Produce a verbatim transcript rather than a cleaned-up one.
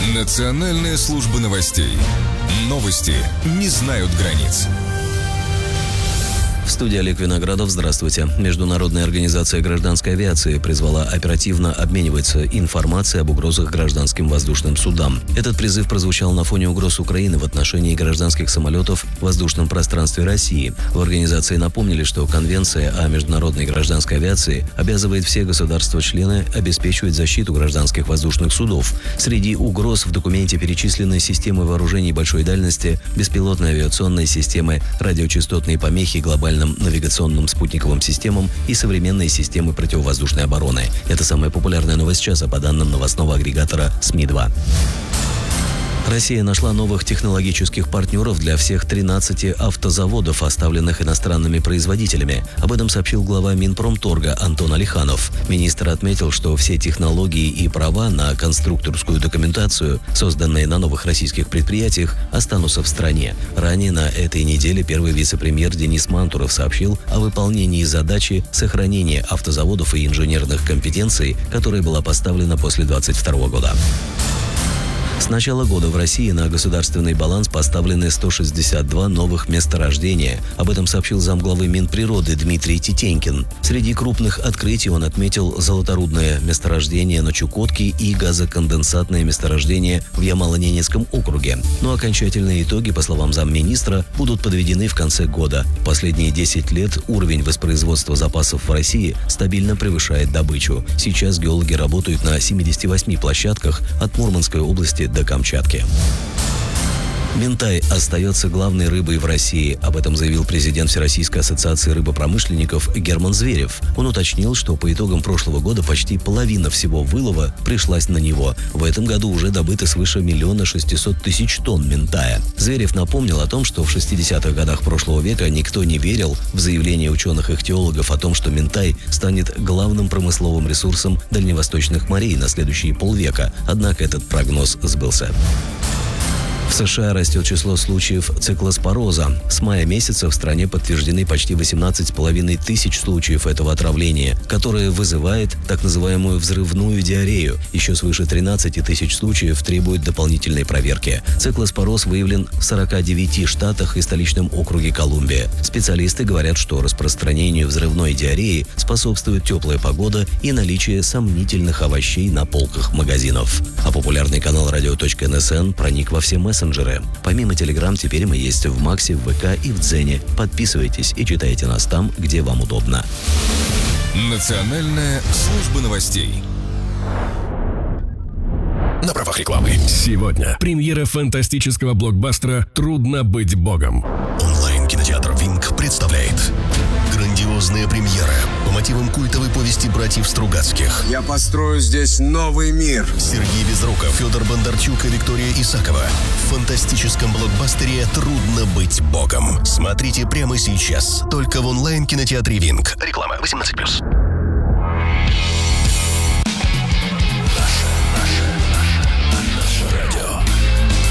Национальная служба новостей. Новости не знают границ. В студии Олег Виноградов. Здравствуйте. Международная организация гражданской авиации призвала оперативно обмениваться информацией об угрозах гражданским воздушным судам. Этот призыв прозвучал на фоне угроз Украины в отношении гражданских самолетов в воздушном пространстве России. В организации напомнили, что Конвенция о международной гражданской авиации обязывает все государства-члены обеспечивать защиту гражданских воздушных судов. Среди угроз в документе перечислены системы вооружений большой дальности, беспилотные авиационные системы, радиочастотные помехи, глобальные навигационным спутниковым системам и современные системы противовоздушной обороны. Это самая популярная новость часа по данным новостного агрегатора СМИ два. Россия нашла новых технологических партнеров для всех тринадцати автозаводов, оставленных иностранными производителями. Об этом сообщил глава Минпромторга Антон Алиханов. Министр отметил, что все технологии и права на конструкторскую документацию, созданные на новых российских предприятиях, останутся в стране. Ранее на этой неделе первый вице-премьер Денис Мантуров сообщил о выполнении задачи сохранения автозаводов и инженерных компетенций, которая была поставлена после двадцать второго года. С начала года в России на государственный баланс поставлены сто шестьдесят два новых месторождения. Об этом сообщил замглавы Минприроды Дмитрий Титенькин. Среди крупных открытий он отметил золоторудное месторождение на Чукотке и газоконденсатное месторождение в Ямало-Ненецком округе. Но окончательные итоги, по словам замминистра, будут подведены в конце года. В последние десять лет уровень воспроизводства запасов в России стабильно превышает добычу. Сейчас геологи работают на семидесяти восьми площадках от Мурманской области до Камчатки. Минтай остается главной рыбой в России. Об этом заявил президент Всероссийской ассоциации рыбопромышленников Герман Зверев. Он уточнил, что по итогам прошлого года почти половина всего вылова пришлась на него. В этом году уже добыто свыше миллиона шестисот тысяч тонн минтая. Зверев напомнил о том, что в шестидесятых годах прошлого века никто не верил в заявление ученых-ихтиологов о том, что минтай станет главным промысловым ресурсом дальневосточных морей на следующие полвека. Однако этот прогноз сбылся. В США растет число случаев циклоспороза. С мая месяца в стране подтверждены почти восемнадцать с половиной тысяч случаев этого отравления, которое вызывает так называемую взрывную диарею. Еще свыше тринадцати тысяч случаев требуют дополнительной проверки. Циклоспороз выявлен в сорока девяти штатах и столичном округе Колумбия. Специалисты говорят, что распространению взрывной диареи способствует теплая погода и наличие сомнительных овощей на полках магазинов. А популярный канал радио точка эн эс эн проник во все мессенджеры. Помимо Телеграм, теперь мы есть в Максе, в ВК и в Дзене. Подписывайтесь и читайте нас там, где вам удобно. Национальная служба новостей. На правах рекламы. Сегодня премьера фантастического блокбастера «Трудно быть богом». Онлайн-кинотеатр «Винг» представляет грандиозная премьера по мотивам культовой повести братьев Стругацких. Я построю здесь новый мир. Сергей Безруков, Федор Бондарчук и Виктория Исакова. В фантастическом блокбастере «Трудно быть богом». Смотрите прямо сейчас. Только в онлайн-кинотеатре «Винг». Реклама восемнадцать плюс.